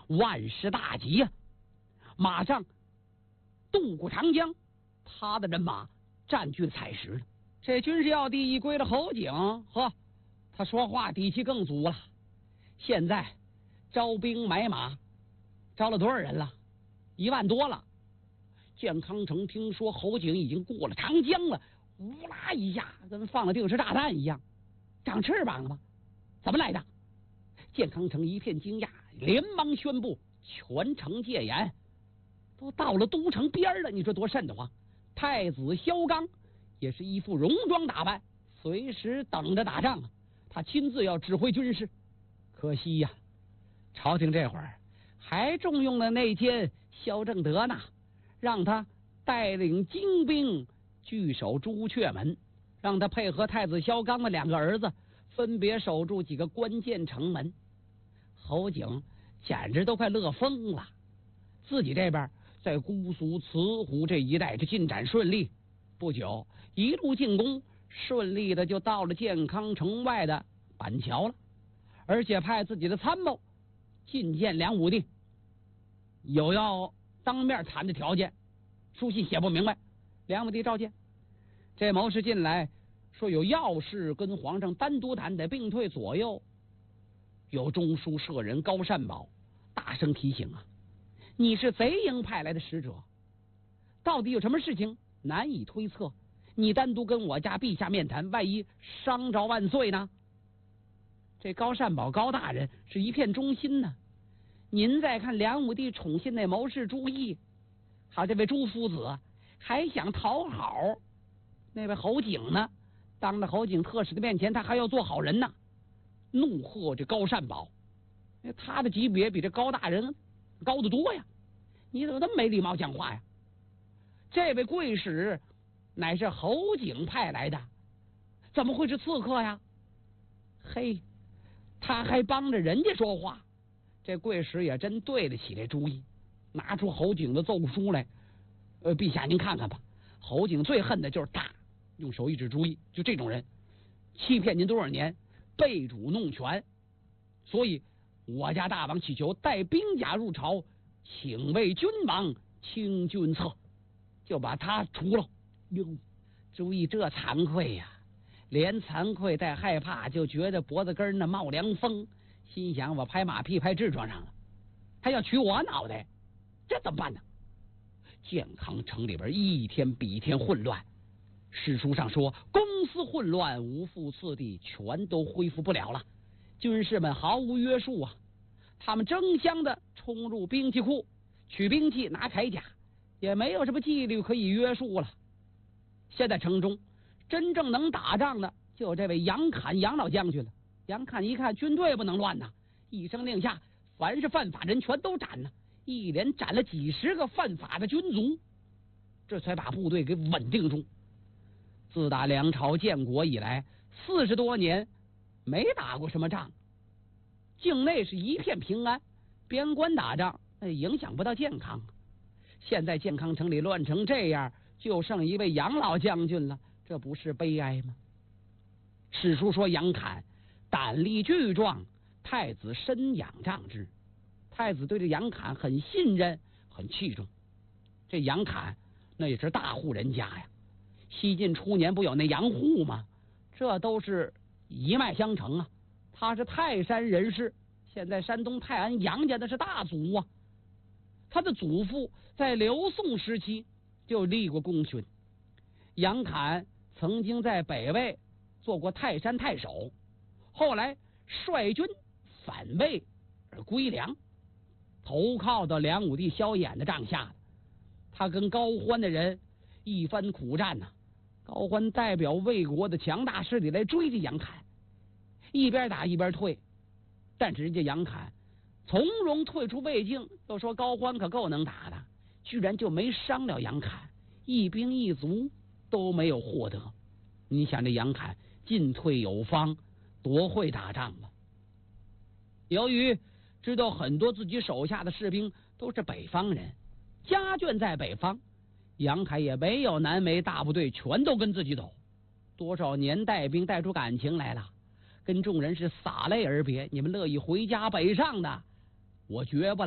万事大吉呀！马上渡过长江，他的人马占据了采石了。这军事要地一归了侯景，呵，他说话底气更足了。现在招兵买马，招了多少人了？1万多了。建康城听说侯景已经过了长江了，呜啦一下跟放了定时炸弹一样，长翅膀了吗？怎么来的？建康城一片惊讶，连忙宣布全城戒严。都到了都城边了，你说多瘆得慌！太子萧纲也是一副戎装打扮，随时等着打仗啊。他亲自要指挥军事。可惜呀，朝廷这会儿还重用了内奸萧正德呢，让他带领精兵据守朱雀门，让他配合太子萧纲的2个儿子分别守住几个关键城门。侯景简直都快乐疯了，自己这边在姑苏、慈湖这一带这进展顺利，不久一路进攻，顺利的就到了建康城外的板桥了，而且派自己的参谋觐见梁武帝，有要当面谈的条件，书信写不明白，梁武帝召见。这谋士进来说有要事跟皇上单独谈，得并退左右。有中书舍人高善宝大声提醒啊，你是贼营派来的使者，到底有什么事情难以推测，你单独跟我家陛下面谈，万一伤着万岁呢？这高善宝高大人是一片忠心呢。您再看梁武帝宠信那谋士朱毅，好，这位朱夫子还想讨好那位侯景呢，当着侯景特使的面前，他还要做好人呢。怒喝这高善宝，他的级别比这高大人高得多呀，你怎么那么没礼貌讲话呀？这位贵使乃是侯景派来的，怎么会是刺客呀？嘿，他还帮着人家说话。这贵使也真对得起这朱毅，拿出侯景的奏书来，陛下您看看吧。侯景最恨的就是他，用手一指朱毅，就这种人欺骗您多少年，背主弄权，所以我家大王祈求带兵甲入朝，请为君王清君侧，就把他除了。哟，朱毅这惭愧呀，连惭愧带害怕，就觉得脖子根那冒凉风，心想我拍马屁拍痔疮上了，他要取我脑袋，这怎么办呢？建康城里边一天比一天混乱，史书上说公私混乱，无复次第，全都恢复不了了。军士们毫无约束啊，他们争相的冲入兵器库取兵器拿铠甲，也没有什么纪律可以约束了。现在城中真正能打仗的就有这位杨侃杨老将军了。杨侃一看军队不能乱呐，一声令下，凡是犯法人全都斩了，一连斩了几十个犯法的军卒，这才把部队给稳定住。自打梁朝建国以来40多年没打过什么仗，境内是一片平安，边关打仗影响不到建康。现在建康城里乱成这样，就剩一位杨老将军了，这不是悲哀吗？史书说杨侃胆力巨壮，太子深仰仗之。太子对这杨侃很信任，很器重。这杨侃那也是大户人家呀，西晋初年不有那杨户吗？这都是一脉相承啊。他是泰山人士，现在山东泰安杨家的是大族啊。他的祖父在刘宋时期就立过功勋。杨侃曾经在北魏做过泰山太守，后来率军反魏而归梁，投靠到梁武帝萧衍的帐下。他跟高欢的人一番苦战呐，高欢代表魏国的强大势力来追这杨侃，一边打一边退，但是人家杨侃从容退出魏境，又说高欢可够能打的，居然就没伤了杨侃，一兵一卒都没有获得。你想这杨侃进退有方，多会打仗吧？由于知道很多自己手下的士兵都是北方人，家眷在北方，杨侃也没有南没大部队全都跟自己走，多少年带兵带出感情来了，跟众人是洒泪而别。你们乐意回家北上的，我绝不